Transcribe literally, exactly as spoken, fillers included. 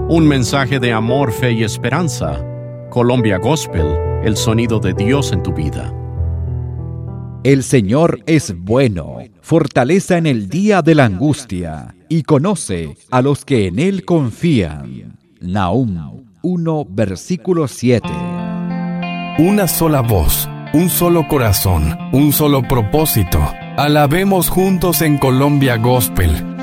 Un mensaje de amor, fe y esperanza. Colombia Gospel, el sonido de Dios en tu vida. El Señor es bueno, fortaleza en el día de la angustia, y conoce a los que en Él confían. Nahum uno, versículo siete. Una sola voz, un solo corazón, un solo propósito. Alabemos juntos en Colombia Gospel.